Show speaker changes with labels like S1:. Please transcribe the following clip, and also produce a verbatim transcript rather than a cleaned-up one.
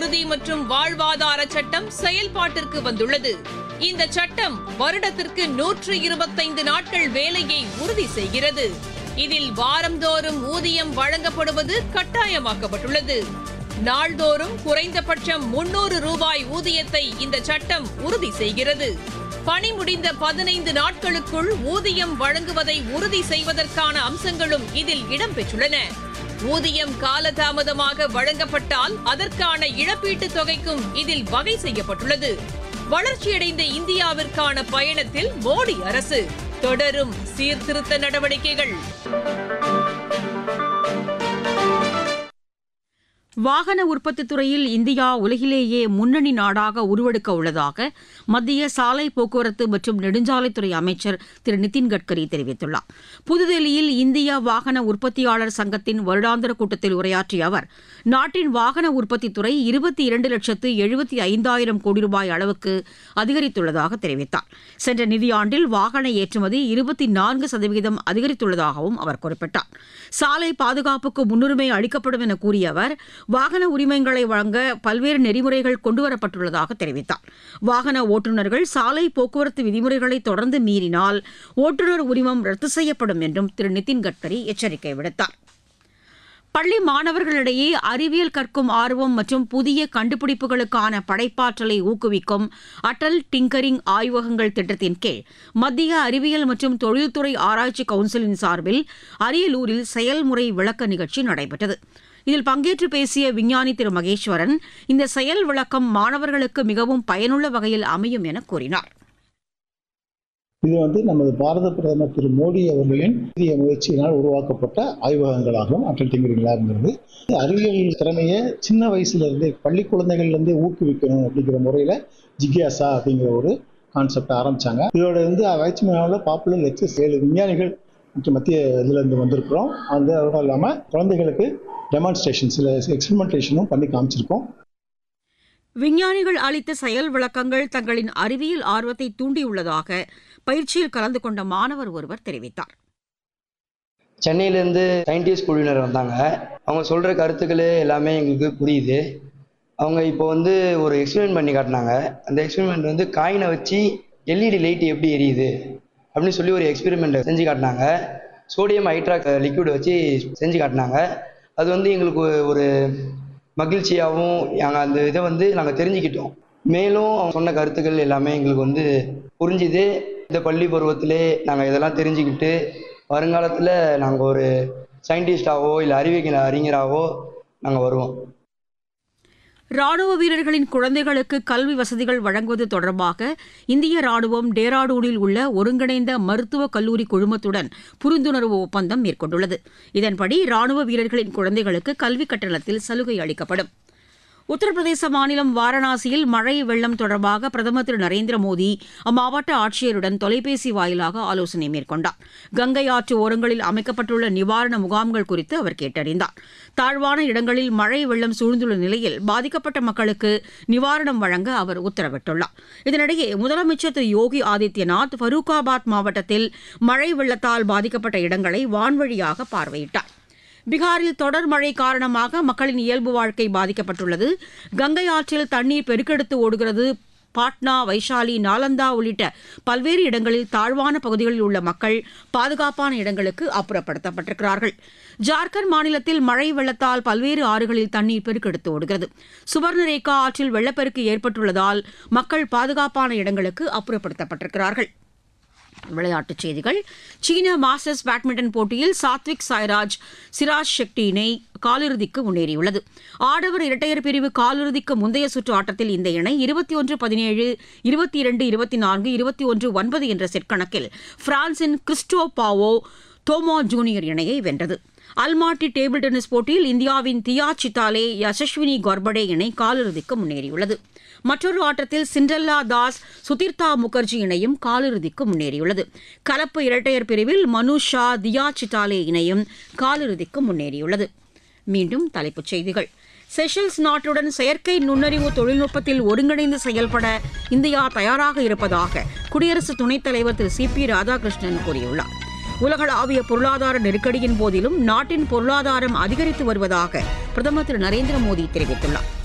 S1: உறுதி மற்றும் வாழ்வாதார சட்டம் செயல்பாட்டிற்கு வந்துள்ளது. இந்த சட்டம் வருடத்திற்கு நூற்று இருபத்தைந்து நாட்கள் வேலையை உறுதி செய்கிறது. இதில் வாரந்தோறும் ஊதியம் வழங்கப்படுவது கட்டாயமாக்கப்பட்டுள்ளது. நாள்தோறும் குறைந்தபட்சம் முன்னூறு ரூபாய் ஊதியத்தை இந்த சட்டம் உறுதி செய்கிறது. பணி முடிந்த பதினைந்து நாட்களுக்குள் ஊதியம் வழங்குவதை உறுதி செய்வதற்கான அம்சங்களும் இதில் இடம்பெற்றுள்ளன. ஊதியம் காலதாமதமாக வழங்கப்பட்டால் அதற்கான இழப்பீட்டுத் தொகைக்கும் இதில் வகை செய்யப்பட்டுள்ளது. வளர்ச்சியடைந்த இந்தியாவிற்கான பயணத்தில் மோடி அரசு தொடரும் சீர்திருத்த நடவடிக்கைகள்.
S2: வாகன உற்பத்தி துறையில் இந்தியா உலகிலேயே முன்னணி நாடாக உருவெடுக்க உள்ளதாக மத்திய சாலை போக்குவரத்து மற்றும் நெடுஞ்சாலைத்துறை அமைச்சர் திரு நிதின் கட்கரி தெரிவித்துள்ளார். புதுதில்லியில் இந்திய வாகன உற்பத்தியாளர் சங்கத்தின் வருடாந்திர கூட்டத்தில் உரையாற்றிய அவர், நாட்டின் வாகன உற்பத்தித் துறை இருபத்தி இரண்டு லட்சத்து எழுபத்தி ஐந்தாயிரம் கோடி ரூபாய் அளவுக்கு அதிகரித்துள்ளதாக தெரிவித்தார். சென்ற நிதியாண்டில் வாகன ஏற்றுமதி இருபத்தி நான்கு சதவீதம் அதிகரித்துள்ளதாகவும் அவர் குறிப்பிட்டார். சாலை பாதுகாப்புக்கு முன்னுரிமை அளிக்கப்படும் என கூறிய அவர், வாகன உரிமங்களை வழங்க பல்வேறு நெறிமுறைகள் கொண்டுவரப்பட்டுள்ளதாக தெரிவித்தார். வாகன ஓட்டுநர்கள் சாலை போக்குவரத்து விதிமுறைகளை தொடர்ந்து மீறினால் ஓட்டுநர் உரிமம் ரத்து செய்யப்படும் என்றும் திரு நிதின் கட்கரி எச்சரிக்கை விடுத்தார். பள்ளி மாணவர்களிடையே அறிவியல் கற்கும் ஆர்வம் மற்றும் புதிய கண்டுபிடிப்புகளுக்கான படைப்பாற்றலை ஊக்குவிக்கும் அடல் டிங்கரிங் ஆய்வகங்கள் திட்டத்தின் கீழ் மத்திய அறிவியல் மற்றும் தொழில்துறை ஆராய்ச்சி கவுன்சிலின் சார்பில் அரியலூரில் செயல்முறை விளக்க நிகழ்ச்சி நடைபெற்றது. இதில் பங்கேற்று பேசிய விஞ்ஞானி திரு மகேஸ்வரன், இந்த செயல் விளக்கம் மாணவர்களுக்கு மிகவும் பயனுள்ள வகையில் அமையும் என கூறினார்.
S3: இது வந்து நமது பாரத பிரதமர் திரு மோடி அவர்களின் புதிய முயற்சியினால் உருவாக்கப்பட்ட ஆய்வகங்களாகும் அடல் டிங்கரிங் லேப்ங்கிறது. அறிவியல் திறமையை சின்ன வயசுல இருந்தே பள்ளி குழந்தைகள்ல இருந்தே ஊக்குவிக்கணும் அப்படிங்கிற முறையில ஜிக்யாசா அப்படிங்கிற ஒரு கான்செப்ட் ஆரம்பிச்சாங்க. இதோட வந்து ஆராய்ச்சி மாணவர்கள் பாப்புலர் லெக்சர்ஸ் ஏழு விஞ்ஞானிகள் மற்றும் மத்திய இதுல இருந்து வந்திருக்கிறோம். அந்த அதோட இல்லாம குழந்தைகளுக்கு டெமான்ஸ்ட்ரேஷன் சில எக்ஸ்பெரிமெண்டேஷனும் பண்ணி காமிச்சிருக்கோம்.
S2: விஞ்ஞானிகள் அளித்த செயல் விளக்கங்கள் தங்களின் அறிவியல் ஆர்வத்தை தூண்டியுள்ளதாக பயிற்சியில் கலந்து கொண்ட மாணவர் ஒருவர் தெரிவித்தார்.
S4: சென்னையிலேருந்து சயின்டிஸ்ட் குழுவினர் வந்தாங்க. அவங்க சொல்கிற கருத்துக்கள் எல்லாமே எங்களுக்கு புரியுது. அவங்க இப்போ வந்து ஒரு எக்ஸ்பெரிமெண்ட் பண்ணி காட்டினாங்க. அந்த எக்ஸ்பெரிமெண்ட் வந்து காயினை வச்சு எல்இடி லைட் எப்படி எரியுது அப்படின்னு சொல்லி ஒரு எக்ஸ்பெரிமெண்ட் செஞ்சு காட்டினாங்க. சோடியம் ஹைட்ராக் லிக்விட் வச்சு செஞ்சு காட்டினாங்க. அது வந்து எங்களுக்கு ஒரு மகிழ்ச்சியாகவும் நாங்கள் அந்த இதை வந்து நாங்கள் தெரிஞ்சுக்கிட்டோம். மேலும் அவங்க சொன்ன கருத்துக்கள் எல்லாமே எங்களுக்கு வந்து புரிஞ்சுது. இந்த பள்ளி பருவத்திலே நாங்கள் இதெல்லாம் தெரிஞ்சுக்கிட்டு வருங்காலத்தில் நாங்கள் ஒரு சயின்டிஸ்டாவோ இல்லை அறிவியல் அறிஞராகவோ நாங்கள் வருவோம்.
S2: ராணுவ வீரர்களின் குழந்தைகளுக்கு கல்வி வசதிகள் வழங்குவது தொடர்பாக இந்திய ராணுவம் டேராடூனில் உள்ள ஒருங்கிணைந்த மருத்துவக் கல்லூரி குழுமத்துடன் புரிந்துணர்வு ஒப்பந்தம் மேற்கொண்டுள்ளது. இதன்படி ராணுவ வீரர்களின் குழந்தைகளுக்கு கல்விக் கட்டணத்தில் சலுகை அளிக்கப்படும். உத்தரப்பிரதேச மாநிலம் வாரணாசியில் மழை வெள்ளம் தொடர்பாக பிரதமர் திரு நரேந்திர மோடி அம்மாவட்ட ஆட்சியருடன் தொலைபேசி வாயிலாக ஆலோசனை மேற்கொண்டார். கங்கை ஆற்று ஓரங்களில் அமைக்கப்பட்டுள்ள நிவாரண முகாம்கள் குறித்து அவர் கேட்டறிந்தார். தாழ்வான இடங்களில் மழை வெள்ளம் சூழ்ந்துள்ள நிலையில் பாதிக்கப்பட்ட மக்களுக்கு நிவாரணம் வழங்க அவர் உத்தரவிட்டுள்ளார். இதனிடையே முதலமைச்சர் திரு யோகி ஆதித்யநாத் ஃபரூக்காபாத் மாவட்டத்தில் மழை வெள்ளத்தால் பாதிக்கப்பட்ட இடங்களை வான்வழியாக பார்வையிட்டார். பீகாரில் தொடர் மழை காரணமாக மக்களின் இயல்பு வாழ்க்கை பாதிக்கப்பட்டுள்ளது. கங்கை ஆற்றில் தண்ணீர் பெருக்கெடுத்து ஓடுகிறது. பாட்னா, வைஷாலி, நாலந்தா உள்ளிட்ட பல்வேறு இடங்களில் தாழ்வான பகுதிகளில் உள்ள மக்கள் பாதுகாப்பான இடங்களுக்கு அப்புறப்படுத்தப்பட்டிருக்கிறார்கள். ஜார்க்கண்ட் மாநிலத்தில் மழை வெள்ளத்தால் பல்வேறு ஆறுகளில் தண்ணீர் பெருக்கெடுத்து ஓடுகிறது. சுவர்ணரேகா ஆற்றில் வெள்ளப்பெருக்கு ஏற்பட்டுள்ளதால் மக்கள் பாதுகாப்பான இடங்களுக்கு அப்புறப்படுத்தப்பட்டிருக்கிறார்கள். விளையாட்டுச் செய்திகள். சீன மாஸ்டர்ஸ் பேட்மிண்டன் போட்டியில் சாத்விக் சாய்ராஜ் சிராஜ் ஷெட்டி இணை காலிறுதிக்கு முன்னேறியுள்ளது. ஆடவர் இரட்டையர் பிரிவு காலிறுதிக்கு முந்தைய சுற்று ஆட்டத்தில் இந்த இணை இருபத்தி ஒன்று பதினேழு, இருபத்தி இரண்டு இருபத்தி நான்கு, இருபத்தி ஒன்று ஒன்பது என்ற செட் கணக்கில் பிரான்சின் கிறிஸ்டோ பாவோ தோமா ஜூனியர் இணையை வென்றது. அல்மாட்டி டேபிள் டென்னிஸ் போட்டியில் இந்தியாவின் தியா சித்தாலே யசஸ்வினி கோர்படே இணை காலிறுதிக்கு முன்னேறியுள்ளது. மற்றொரு ஆட்டத்தில் சிண்டல்லா தாஸ் சுதிர்தா முகர்ஜி இணையும் காலிறுதிக்கு முன்னேறியுள்ளது. கலப்பு இரட்டையர் பிரிவில் மனுஷா தியா சித்தாலே இணையும் காலிறுதிக்கு முன்னேறியுள்ளது. மீண்டும் தலைப்புச் செய்திகள். செஷல்ஸ் நாட்டுடன் செயற்கை நுண்ணறிவு தொழில்நுட்பத்தில் ஒருங்கிணைந்து செயல்பட இந்தியா தயாராக இருப்பதாக குடியரசு துணைத் தலைவர் திரு சி பி ராதாகிருஷ்ணன் கூறியுள்ளார். உலகளாவிய பொருளாதார நெருக்கடியின் போதிலும் நாட்டின் பொருளாதாரம் அதிகரித்து வருவதாக பிரதமர் திரு நரேந்திர மோடி தெரிவித்துள்ளார்.